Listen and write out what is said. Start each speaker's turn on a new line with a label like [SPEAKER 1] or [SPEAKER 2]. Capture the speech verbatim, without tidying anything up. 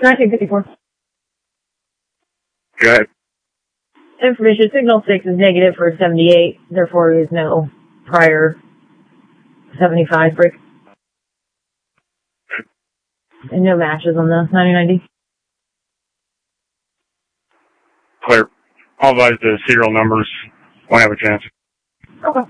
[SPEAKER 1] nineteen fifty-four.
[SPEAKER 2] Go ahead.
[SPEAKER 1] Information signal six is negative for seventy-eight, therefore there is no prior seventy-five break. And no matches on the ninety ninety.
[SPEAKER 2] Clear. I'll advise the serial numbers when I have a chance.
[SPEAKER 1] Okay.